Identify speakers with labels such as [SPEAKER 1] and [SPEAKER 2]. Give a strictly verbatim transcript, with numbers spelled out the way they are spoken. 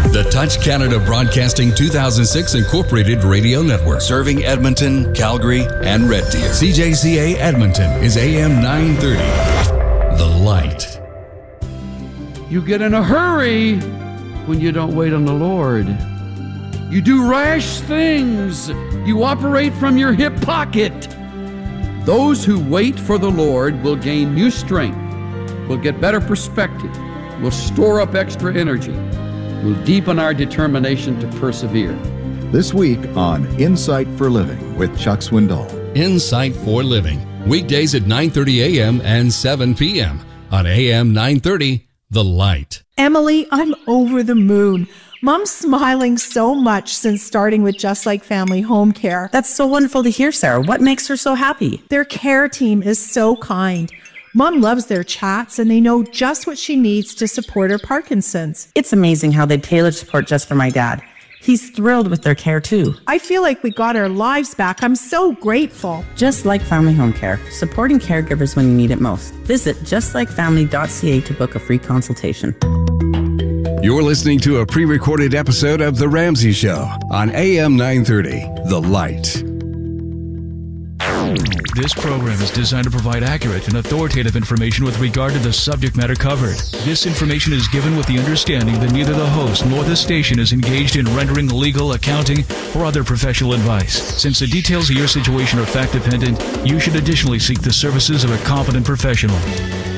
[SPEAKER 1] The Touch Canada Broadcasting two thousand six Incorporated Radio Network, serving Edmonton, Calgary, and Red Deer. C J C A Edmonton is A M nine thirty. The Light.
[SPEAKER 2] You get in a hurry when you don't wait on the Lord. You do rash things. You operate from your hip pocket. Those who wait for the Lord will gain new strength, will get better perspective, will store up extra energy, will deepen our determination to persevere.
[SPEAKER 3] This week on Insight for Living with Chuck Swindoll.
[SPEAKER 1] Insight for Living, weekdays at nine thirty a.m. and seven p.m. on A M nine thirty, The Light.
[SPEAKER 4] Emily, I'm over the moon. Mom's smiling so much since starting with Just Like Family Home Care.
[SPEAKER 5] That's so wonderful to hear, Sarah. What makes her so happy?
[SPEAKER 4] Their care team is so kind. Mom loves their chats, and they know just what she needs to support her Parkinson's.
[SPEAKER 5] It's amazing how they tailor support just for my dad. He's thrilled with their care, too.
[SPEAKER 4] I feel like we got our lives back. I'm so grateful.
[SPEAKER 5] Just Like Family Home Care, supporting caregivers when you need it most. Visit just like family dot c a to book a free consultation.
[SPEAKER 1] You're listening to a pre-recorded episode of The Ramsey Show on A M nine thirty, The Light.
[SPEAKER 6] This program is designed to provide accurate and authoritative information with regard to the subject matter covered. This information is given with the understanding that neither the host nor the station is engaged in rendering legal, accounting, or other professional advice. Since the details of your situation are fact-dependent, you should additionally seek the services of a competent professional.